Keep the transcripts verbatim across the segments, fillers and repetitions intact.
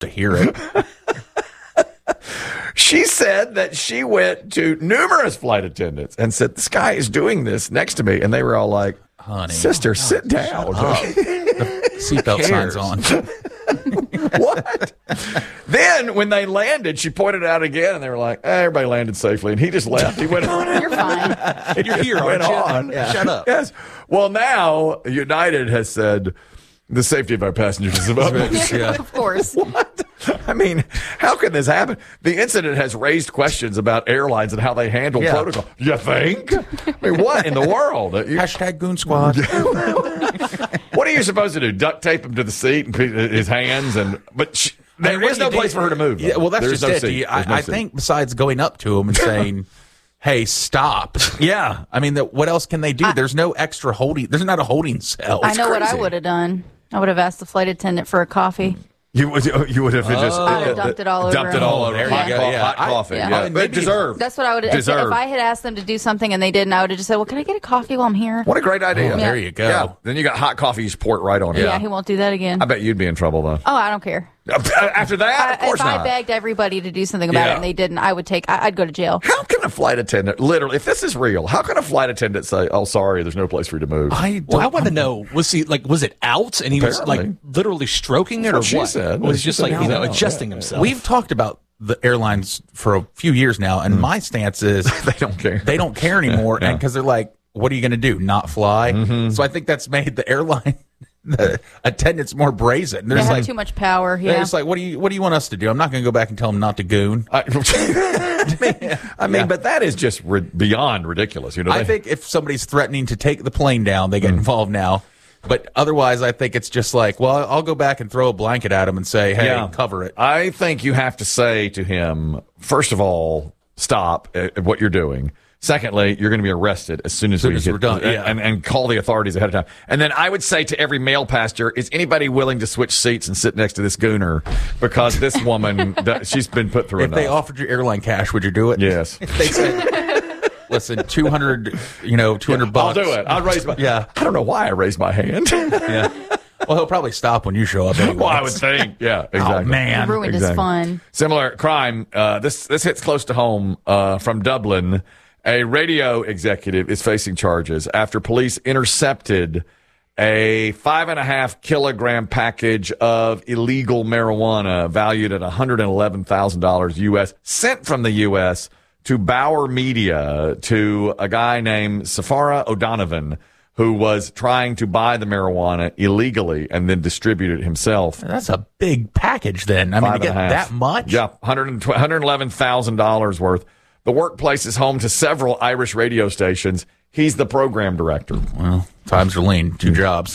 to hear it. She said that she went to numerous flight attendants and said, this guy is doing this next to me. And they were all like, honey, sister, sit down. Seatbelt signs on. What? Then when they landed, she pointed it out again, and they were like, eh, everybody landed safely. And he just left. He went on. You're fine. And You're here, went on. Yeah. Shut up. Yes. Well, now United has said the safety of our passengers is of utmost. Yeah. Of course. What? I mean, how can this happen? The incident has raised questions about airlines and how they handle Yeah. protocol. You think? I mean, what in the world? You- Hashtag Goon Squad. what are you supposed to do? Duct tape him to the seat and put his hands and but she, there What is do no you place do? for her to move. though. Yeah, well, that's There's just no it. seat. Do you- There's no I, I seat. think besides going up to him and saying, hey, stop. Yeah. I mean, that, what else can they do? I- There's no extra holding. There's not a holding cell. I know what I crazy. would have done. I would have asked the flight attendant for a coffee. You would you would have just I would have dumped it all over dumped it him. all over. There you hot, go, co- yeah. hot I- coffee. yeah. Yeah, Oh, and but maybe- deserved. That's what I would have. If, if Deserved. I had asked them to do something and they didn't, I would have just said, well, can I get a coffee while I'm here? What a great idea. Oh, there you go. Yeah. Then you got hot coffee, you just pour it right on it. Yeah, he won't do that again. I bet you'd be in trouble though. Oh, I don't care. After that, of I, course if not. I begged everybody to do something about Yeah. it and they didn't, I would take. I, I'd go to jail. How can a flight attendant, literally, if this is real, how can a flight attendant say, "Oh, sorry, there's no place for you to move"? I don't, Well, I want to know, was he like, was it out and he was Apparently. like literally stroking it, That's or what she what? said. Or was he just She like, said you know, out, adjusting yeah. himself? We've talked about the airlines for a few years now, and my stance is They don't care. they don't care anymore, Yeah. and because they're like, what are you going to do? Not fly? So I think that's made the airline the attendants more brazen. They There's have like, too much power. they're Yeah. just like, what do you what do you want us to do? I'm not going to go back and tell them not to goon. I, I mean, I mean but that is just ri- beyond ridiculous. You know, I they- think if somebody's threatening to take the plane down, they get involved now. But otherwise, I think it's just like, well, I'll go back and throw a blanket at him and say, hey, Yeah. cover it. I think you have to say to him, first of all, stop at at what you're doing. Secondly, you're going to be arrested as soon as, Soon we as get, we're done, and, yeah. and, and call the authorities ahead of time. And then I would say to every male passenger, is anybody willing to switch seats and sit next to this gooner? Because this woman, does- she's been put through If enough. they offered you airline cash, would you do it? Yes. If they said, listen, two hundred, you know, two hundred I'll bucks. do it. I'll raise my. Yeah. I don't know why I raised my hand. Yeah. Well, he'll probably stop when you show up anyway. well, I would think. Yeah, exactly. Oh, man. ruined his Exactly. fun. Similar crime. Uh, this this hits close to home. Uh, from Dublin, a radio executive is facing charges after police intercepted a five and a half kilogram package of illegal marijuana valued at one hundred eleven thousand dollars U S sent from the U S to Bauer Media to a guy named Safara O'Donovan, who was trying to buy the marijuana illegally and then distribute it himself. That's a big package then. I mean, Five to and get a half. that much? Yeah, one hundred eleven thousand dollars worth. The workplace is home to several Irish radio stations. He's the program director. Well, times are lean. Two jobs.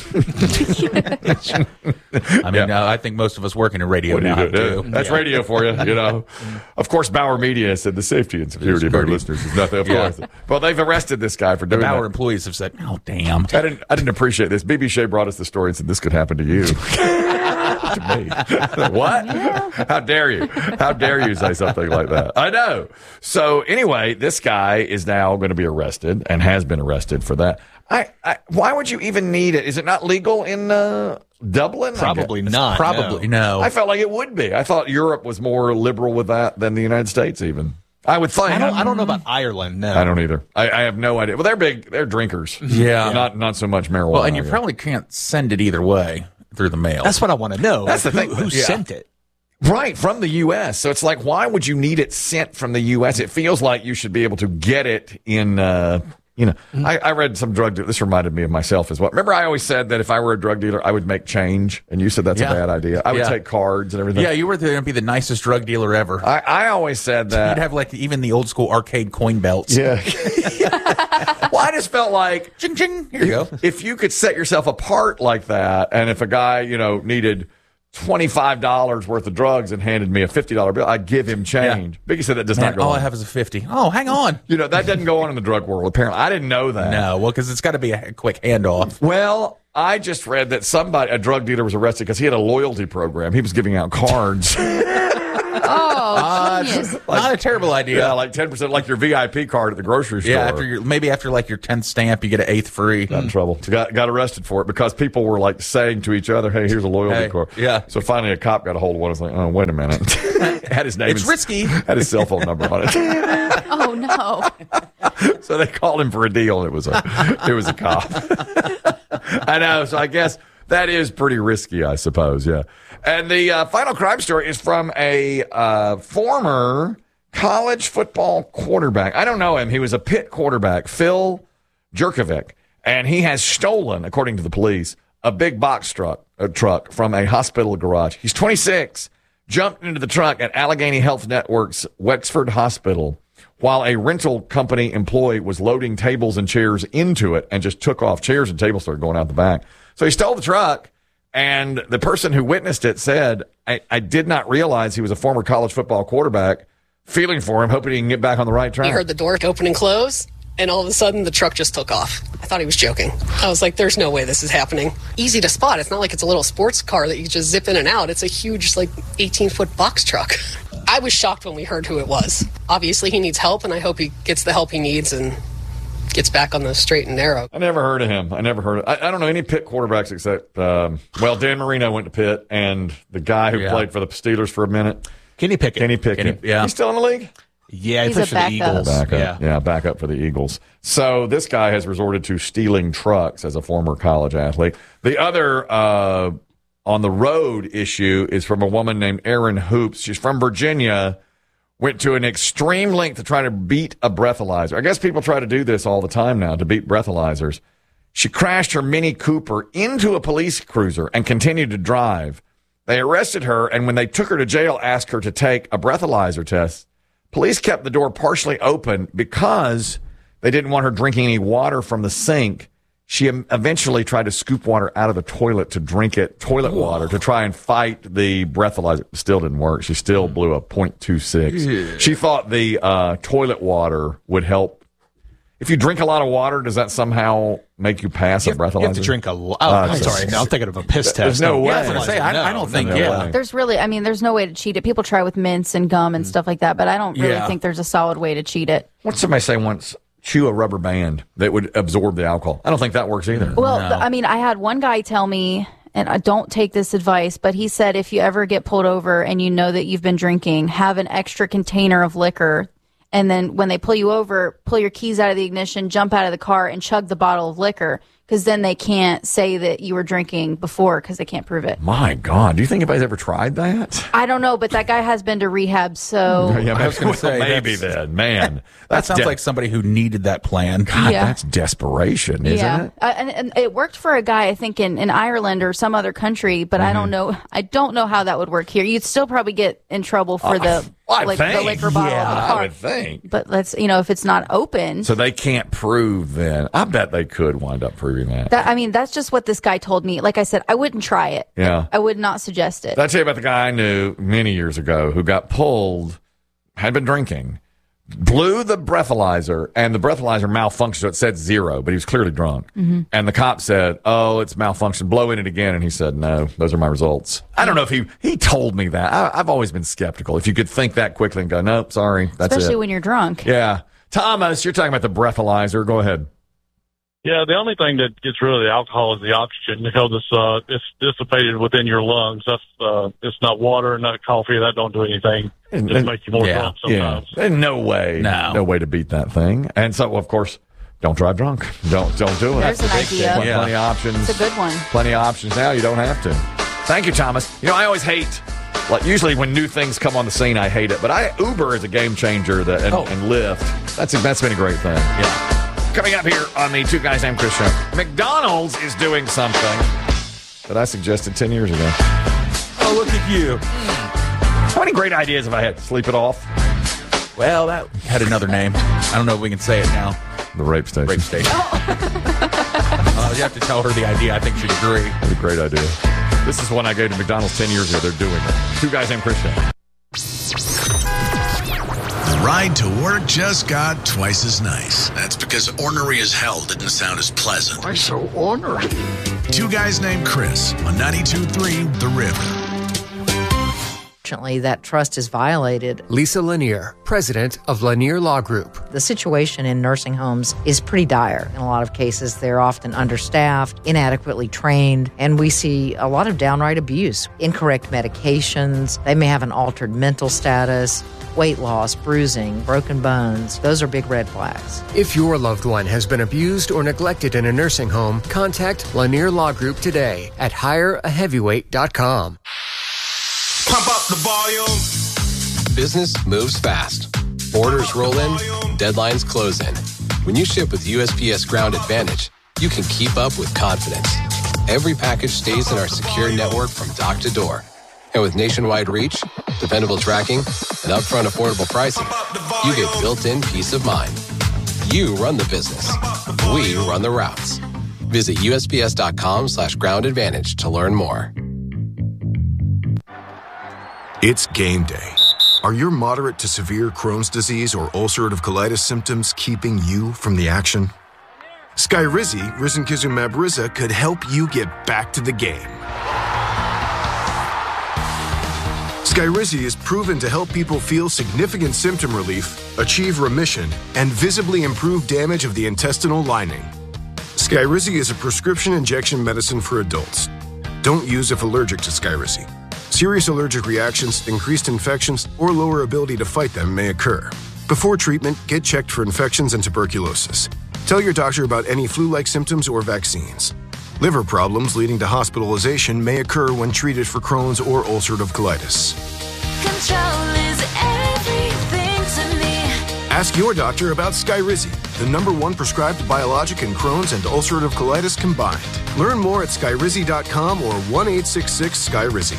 I mean, Yeah. uh, I think most of us working in radio What do now you have do? to. That's radio for you, you know. Of course, Bauer Media said the safety and security of our Security. listeners is nothing. Of Yeah. course. Well, they've arrested this guy for doing Bauer that. employees have said, oh, damn. I didn't. I didn't appreciate this. B B Shea brought us the story and said this could happen to you. To me. What? How dare you? How dare you say something like that? I know. So anyway, this guy is now going to be arrested and has been arrested for that. I, I why would you even need it? Is it not legal in uh, Dublin? I Probably guess. not. Probably no. no. I felt like it would be. I thought Europe was more liberal with that than the United States. Even I would think. I don't. I don't know about Ireland. No. I don't either. I, I have no idea. Well, they're big. They're drinkers. Yeah. Not not so much marijuana. Well, and you I guess. probably can't send it either way through the mail. That's what I want to know. That's the Who- thing. Who Yeah. sent it? Right, from the U S. So it's like, why would you need it sent from the U S? It feels like you should be able to get it in, uh, you know, I, I read some drug dealer. This reminded me of myself as well. Remember, I always said that if I were a drug dealer, I would make change. And you said that's Yeah. a bad idea. I would Yeah. take cards and everything. yeah, you were going to be the nicest drug dealer ever. I, I always said that. You'd have like even the old school arcade coin belts. Yeah. Well, I just felt like, Ching, ching. Here you go. if you could set yourself apart like that, and if a guy, you know, needed twenty-five dollars worth of drugs and handed me a fifty dollar bill, I'd give him change. Biggie said that does Man, not go all on. I have is a fifty. Oh, hang on. You know, that doesn't go on in the drug world, apparently. I didn't know that. No, well, because it's got to be a quick handoff. Well, I just read that somebody, a drug dealer, was arrested because he had a loyalty program. He was giving out cards. Oh, genius. Not a terrible idea. Yeah, like ten percent, like your V I P card at the grocery store. Yeah, after your, maybe after like your tenth stamp, you get an eighth free. Got in trouble. Got got arrested for it because people were like saying to each other, "Hey, here's a loyalty Hey, card." yeah. So finally, a cop got a hold of one. and was like, "Oh, wait a minute." Had his name. It's and- risky. Had his cell phone number on it. Oh, no. So they called him for a deal. And it was a it was a cop. I know. So I guess that is pretty risky, I suppose. Yeah. And the uh, final crime story is from a uh, former college football quarterback. I don't know him. He was a Pitt quarterback, Phil Jurkovic, and he has stolen, according to the police, a big box truck, a truck from a hospital garage. He's twenty-six, jumped into the truck at Allegheny Health Network's Wexford Hospital while a rental company employee was loading tables and chairs into it and just took off. Chairs and tables started going out the back. So he stole the truck. And the person who witnessed it said, I, I did not realize he was a former college football quarterback. Feeling for him, hoping he can get back on the right track. He heard the door open and close, and all of a sudden the truck just took off. I thought he was joking. I was like, there's no way this is happening. Easy to spot. It's not like it's a little sports car that you just zip in and out. It's a huge, like, eighteen-foot box truck. I was shocked when we heard who it was. Obviously, he needs help, and I hope he gets the help he needs and gets back on the straight and narrow. I never heard of him. I never heard of I, I don't know any Pitt quarterbacks except, um, well, Dan Marino went to Pitt, and the guy who Yeah. played for the Steelers for a minute, Kenny Pickett. Kenny Pickett. Kenny- yeah. He's still in the league? Yeah, he He's plays a for the backup. Eagles. Back up. Yeah. Yeah, back up for the Eagles. So this guy has resorted to stealing trucks as a former college athlete. The other uh, on the road issue is from a woman named Erin Hoops. She's from Virginia, went to an extreme length to try to beat a breathalyzer. I guess people try to do this all the time now, to beat breathalyzers. She crashed her Mini Cooper into a police cruiser and continued to drive. They arrested her, and when they took her to jail, asked her to take a breathalyzer test. Police kept the door partially open because they didn't want her drinking any water from the sink. She em- eventually tried to scoop water out of the toilet to drink it, toilet water, to try and fight the breathalyzer. Still didn't work. She still blew a point two six. She thought the uh, toilet water would help. If you drink a lot of water, does that somehow make you pass You a have, breathalyzer? you have to drink a lot. Oh, Uh, I'm sorry. No, I'm thinking of a piss test. There's no way. Yeah, I was gonna say, I, No, I don't think, no yeah. way. There's really, I mean, there's no way to cheat it. People try with mints and gum and stuff like that, but I don't really Yeah. think there's a solid way to cheat it. What'd somebody say once? Chew a rubber band that would absorb the alcohol. I don't think that works either. Well, No. th- I mean, I had one guy tell me, and I don't take this advice, but he said if you ever get pulled over and you know that you've been drinking, have an extra container of liquor. And then when they pull you over, pull your keys out of the ignition, jump out of the car, and chug the bottle of liquor. Because then they can't say that you were drinking before because they can't prove it. My God, do you think anybody's ever tried that? I don't know, but that guy has been to rehab, so Yeah, I was gonna say, maybe that's- then, man. That That's sounds de- like somebody who needed that plan. God, Yeah. that's desperation, isn't yeah. it? Uh, and, and it worked for a guy, I think, in, in Ireland or some other country, but I Mm-hmm. don't know. I don't know how that would work here. You'd still probably get in trouble for the I like the think. liquor bottle Yeah, in the I car. would think. But let's, you know, if it's not open. So they can't prove then. I bet they could wind up proving that. That, I mean, that's just what this guy told me. Like I said, I wouldn't try it. Yeah. I would not suggest it. Did I tell you about the guy I knew many years ago who got pulled, had been drinking, blew the breathalyzer, and the breathalyzer malfunctioned, so it said zero, but he was clearly drunk. Mm-hmm. And the cop said, oh, it's malfunctioned. Blow in it again. And he said, no, those are my results. I don't know if he, he told me that. I, I've always been skeptical. If you could think that quickly and go, nope, sorry, that's Especially it. when you're drunk. Yeah. Thomas, you're talking about the breathalyzer. Go ahead. Yeah, the only thing that gets rid of the alcohol is the oxygen because it's uh it's dissipated within your lungs. That's uh it's not water, not coffee. That don't do anything. And- Just and- make you more yeah, drunk Yeah. sometimes. There's no way. No. No way to beat that thing. And so, of course, don't drive drunk. Don't don't do it. There's an idea. Plenty, Yeah. plenty of options. It's a good one. Plenty of options now. You don't have to. Thank you, Thomas. You know, I always hate, like, usually when new things come on the scene, I hate it. But I Uber is a game changer, that, and, Oh. and Lyft. That's, that's been a great thing. Yeah. Coming up here on the Two Guys Named Chris show, McDonald's is doing something that I suggested ten years ago. Oh, look at you. How many great ideas have I had? Sleep it off? Well, that had another name. I don't know if we can say it now. The rape station. Rape station. uh, you have to tell her the idea. I think she'd agree. That's a great idea. This is one I gave to McDonald's ten years ago. They're doing it. Two Guys Named Chris show. The ride to work just got twice as nice. That's because ornery as hell didn't sound as pleasant. Why so ornery? Two Guys Named Chris on ninety-two point three The River. Unfortunately, that trust is violated. Lisa Lanier, president of Lanier Law Group. The situation in nursing homes is pretty dire. In a lot of cases, they're often understaffed, inadequately trained, and we see a lot of downright abuse. Incorrect medications, they may have an altered mental status, weight loss, bruising, broken bones. Those are big red flags. If your loved one has been abused or neglected in a nursing home, contact Lanier Law Group today at hire a heavyweight dot com. Pump up the volume. Business moves fast. Orders roll in, deadlines close in. When you ship with U S P S Ground Advantage, you can keep up with confidence. Every package stays in our secure network from dock to door. And with nationwide reach, dependable tracking, and upfront affordable pricing, you get built-in peace of mind. You run the business. We run the routes. Visit U S P S dot com slash ground advantage to learn more. It's game day. Are your moderate to severe Crohn's disease or ulcerative colitis symptoms keeping you from the action? Skyrizi, risankizumab Riza, could help you get back to the game. Skyrizi is proven to help people feel significant symptom relief, achieve remission, and visibly improve damage of the intestinal lining. Skyrizi is a prescription injection medicine for adults. Don't use if allergic to Skyrizi. Serious allergic reactions, increased infections, or lower ability to fight them may occur. Before treatment, get checked for infections and tuberculosis. Tell your doctor about any flu-like symptoms or vaccines. Liver problems leading to hospitalization may occur when treated for Crohn's or ulcerative colitis. Control is everything to me. Ask your doctor about Skyrizi, the number one prescribed biologic in Crohn's and ulcerative colitis combined. Learn more at skyrizi dot com or one eight six six Skyrizi.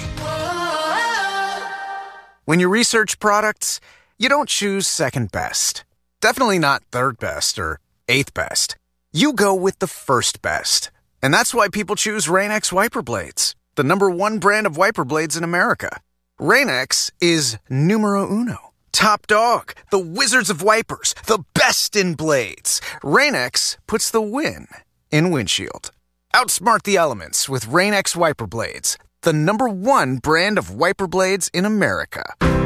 When you research products, you don't choose second best. Definitely not third best or eighth best. You go with the first best. And that's why people choose Rain-X wiper blades, the number one brand of wiper blades in America. Rain-X is numero uno. Top dog, the wizards of wipers, the best in blades. Rain-X puts the win in windshield. Outsmart the elements with Rain-X wiper blades, the number one brand of wiper blades in America.